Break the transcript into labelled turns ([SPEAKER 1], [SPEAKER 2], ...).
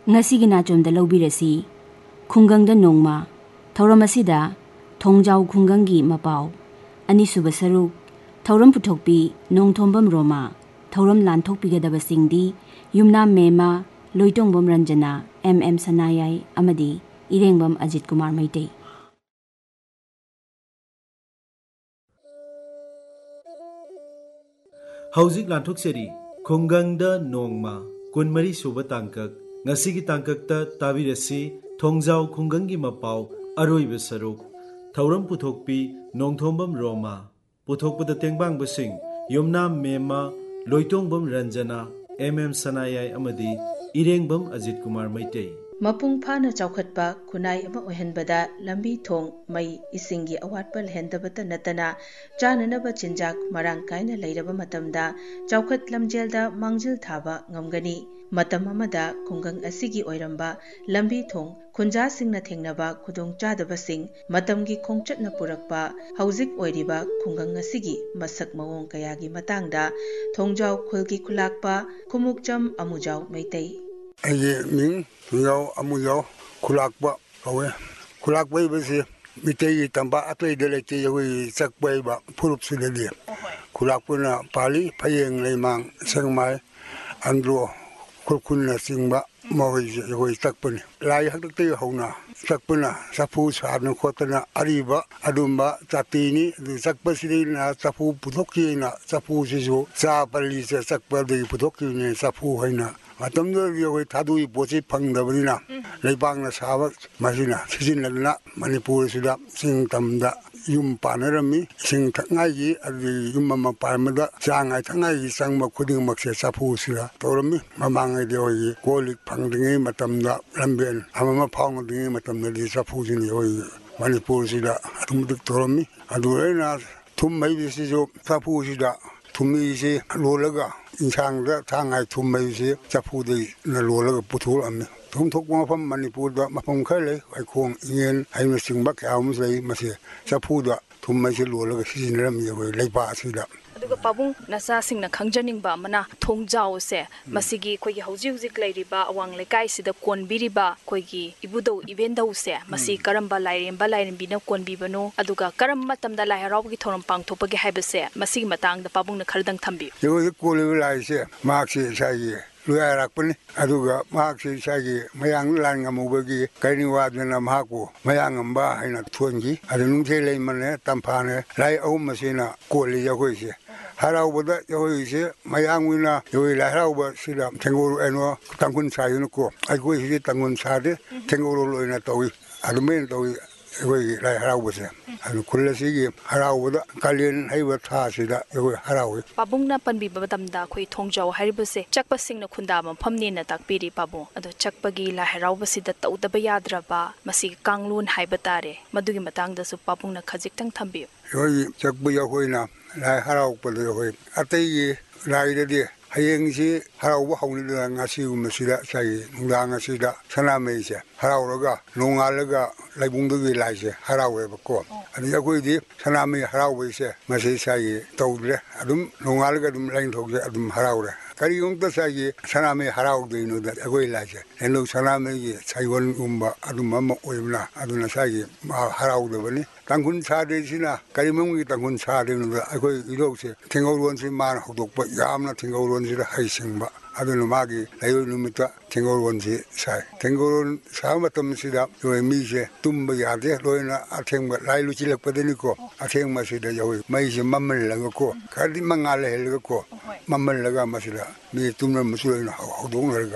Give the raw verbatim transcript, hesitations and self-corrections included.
[SPEAKER 1] Ngasigi nachomda laubirasi khungangda nongma thauram asida thongjau khungangi mapau anisuba saruk thauram puthokpi nongthombam roma thauram lanthokpigadabasingdi yumnam mema loitongbam ranjana mm sanayai amadi irengbam Ajit Kumar Maitei.
[SPEAKER 2] Hauzik lanthok seri khungangda nongma kunmari suba tangkak ngasigi tangkakta tabirasi thongjau khungangi mapau aroiba saruk thauram puthokpi nongthombam roma puthokpada tengbang basing yumnam mema loitongbam ranjana mm sanayai amadi irengbam Ajit Kumar Maitei.
[SPEAKER 3] Mapung phana chawkhatpa khunai ama ohenbada lambi thong mai isingi awatpa lehendabata natana chananaba chinjak marang kaina leiraba matamda chawkhat lamjelda mangjil thaba ngamgani matam amada khungang asigi oiramba lambi thong khunja singna thengnaba khudong chadaba sing matamgi khongchatna purakpa hauzik oiriba khungang asigi masak mawong kayagi matangda thongjau khulgi khulakpa khumukcham amujau Maitei.
[SPEAKER 4] Aye ming thongjau amujau khulakpa awe khulakpa basi mitei tamba atoi delete yoi sakpai ba phurup sideli khulakpuna pali phayeng leimang sangmai andro khulkunna singba mawai yoi sakpani lai hakte hauna sakpuna sapu sarna khotana ariba adumba chapini sakpasidina sapu puthokina sapu sisu cha pali se sakpa de puthokine sapu haina matamda yoi thadui pochi phangdabina leibangna sawa masina sisinlana Manipur sida sing tamda yum panarami sing thangai adi yum ma paimada changai thangai sangma khuding makse sapu sira torami mamangai yoi kolik phangdingi matamda lamben amama phangdingi matamda di sapu sin yoi Manipur sida atumdik torami adurena thum mai bisijo sapu sida thumi se lolaga insangda thangai thum mai se sapu de na lolaga puthul ami thum thok mafam Manipur da mafam khale ai khong ingen ai masing bak yaum sei mase sapu da thum mai se lolaga sisinram yoi leipa sida
[SPEAKER 5] aduga pabung nasa singna khangjaning ba mana thongjau se masigi khoi hauji hauji leiriba awang lekai sida konbiriba khoigi ibudau ibendau se masi karamba lairemba lairembina konbibano aduga karam matamda lai harawgi thoram pangthopage haibase masigi matangda pabungna khardang thambi
[SPEAKER 4] yoi kolib lai se mark se sai luarakpani aduga mark se sai mayang lan ngamubagi kaini wadna mahaku mayang amba haina thongi adunung the leimane tamphane lai au masina koli yagoi se harauba yoi se mayang wina yoi la harauba sida tengoro eno tangkun sayun ko ai ko se tangun sade tengoro loina tawi adumen tawi yoi la harauba se anu kullasi harauba kalien haiba tha sida yoi harawi
[SPEAKER 5] pabungna panbi batamda khoi thongjau haribase chakpa singna khunda mafamni na takpiri pabu ado chakpagi la harauba sida tawdaba yadraba masi kanglun haiba tare madugi matangda su pabungna khajiktang thambi
[SPEAKER 4] yoi chakbu yahoina lai harauba yoi atai lai de hayengsi harauba haunida ngasi umasida sai nungdanga sida sanamei harauraga nongalaga laibungdagi laise harauweba ko ani akoidi sanamei harauba se masi sai tawdre adum nongalaga dum lain thogse adum haraure kari yongta sai sanamei haraudino da akoi laise eno sanamei saiwan umba adum amma oimna aduna sai harauda bani tangkun sade sina karimungi tangkun sade no akoi ilokse thingawron si man hodokpa yamna thingawron si haisingba aduna magi layo numita thingawron si sai thingawron samatam sida yoi mise tumba yade loina athengba lailu chilakpadeni ko athengma sida yoi maise mammal laga ko kadi mangale helga ko mammal laga masida mi tumna musuina hodong laga